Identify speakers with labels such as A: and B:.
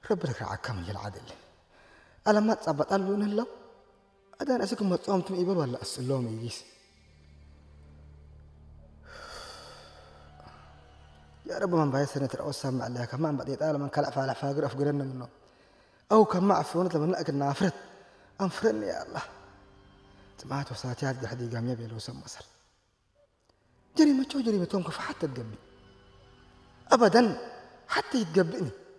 A: ربك عكم العدل ألا ما تصبت قالون الله أدان أسكم ما تصومتم إبل ولا أسلوم يجيس يا رب من باي سنة الأوسام مع الله كمان بديت أنا من كلا فعل فاقر أفقرنا منه أو كم عفونة لما نأكل نافرت أنفرني يا الله سمعت وساتيات حدي قام يبي لو سم مصر جريمة توم كيف حتى تقبل أبدا حتى يتقبلني